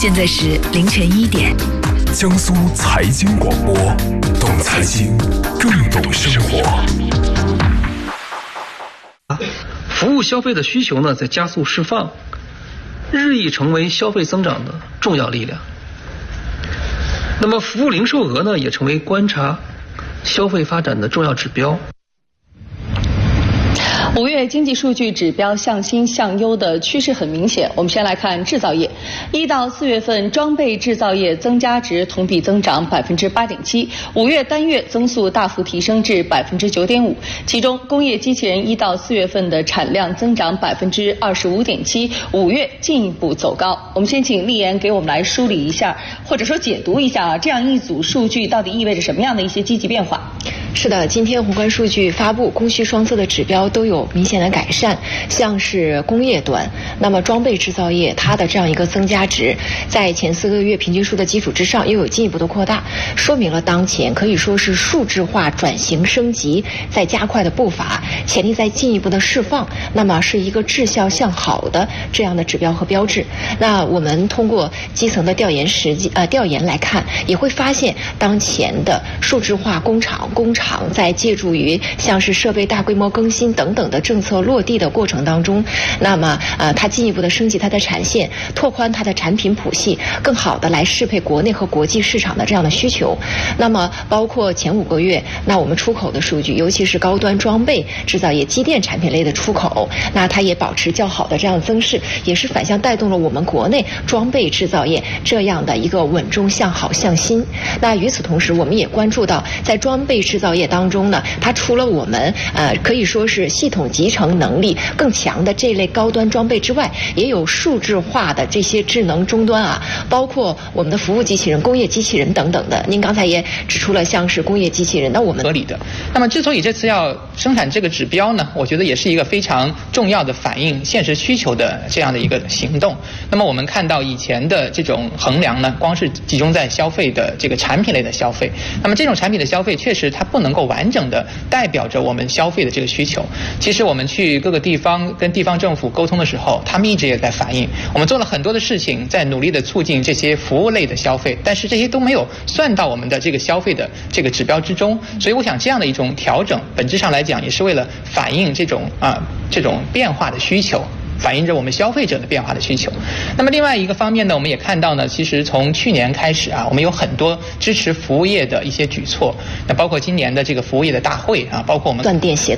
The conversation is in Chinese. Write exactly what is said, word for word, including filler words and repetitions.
现在是凌晨一点。 江苏财经广播，懂财经，更懂生活。 服务消费的需求呢，在加速释放，日益成为消费增长的重要力量。那么，服务零售额呢，也成为观察消费发展的重要指标。 五月经济数据指标向新向优的趋势很明显。我们先来看制造业，一到四月份装备制造业增加值同比增长百分之八点七，五月单月增速大幅提升至百分之九点五。其中，工业机器人一到四月份的产量增长百分之二十五点七，五月进一步走高。我们先请丽妍给我们来梳理一下，或者说解读一下这样一组数据到底意味着什么样的一些积极变化。 是的，今天宏观数据发布，供需双侧的指标都有明显的改善，像是工业端，那么装备制造业它的这样一个增加值，在前四个月平均数的基础之上又有进一步的扩大，说明了当前可以说是数字化转型升级在加快的步伐，潜力在进一步的释放，那么是一个质效向好的这样的指标和标志。那我们通过基层的调研实际呃调研来看，也会发现当前的数字化工厂工厂在借助于像是设备大规模更新等等的政策落地的过程当中，那么呃它进一步的升级它的产线，拓宽它的产品谱系，更好的来适配国内和国际市场的这样的需求。那么包括前五个月，那我们出口的数据，尤其是高端装备制造业机电产品类的出口，那它也保持较好的这样增势，也是反向带动了我们国内装备制造业这样的一个稳中向好向新。那与此同时，我们也关注到在装备制造业当中呢，它除了我们呃可以说是系统集成能力更强的这类高端装备之外，也有数字化的这些智能终端啊，包括我们的服务机器人、工业机器人等等的。您刚才也指出了，像是工业机器人，那我们合理的。那么，之所以这次要生产这个指标呢，我觉得也是一个非常重要的反映现实需求的这样的一个行动。那么，我们看到以前的这种衡量呢，光是集中在消费的这个产品类的消费。那么，这种产品的消费确实它不能够完整的代表着我们消费的这个需求。其实我们去各个地方跟地方政府沟通的时候，他们一直也在反映，我们做了很多的事情，在努力的促进这些服务类的消费，但是这些都没有算到我们的这个消费的这个指标之中。所以我想这样的一种调整，本质上来讲也是为了反映这种啊、呃、这种变化的需求。反映着我们消费者的变化的需求。那么另外一个方面呢，我们也看到呢，其实从去年开始啊，我们有很多支持服务业的一些举措，那包括今年的这个服务业的大会啊，包括我们断电协